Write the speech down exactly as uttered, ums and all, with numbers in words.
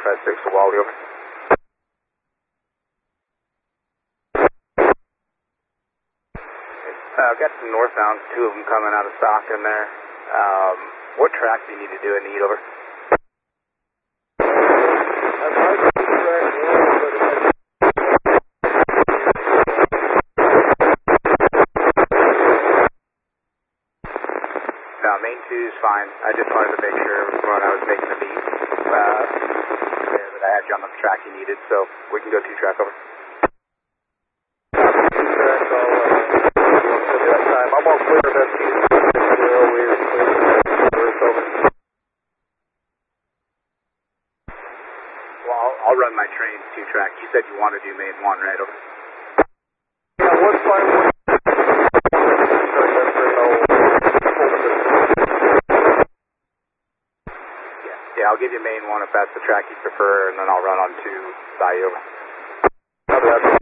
five six to Wally, over. Uh, got some northbound, two of them coming out of stock in there. Um, what track do you need to do in need, over? No, main two is fine. I just wanted to make sure when I was making the beat uh, that I had you on the track you needed, so we can go two track, over. I'm all clear of S T zero, we're clear, we're over. Well, I'll, I'll run my train two track. You said you want to do main one, right, over? Yeah, what's fine. Yeah, yeah, I'll give you main one if that's the track you prefer, and then I'll run on two by you, over.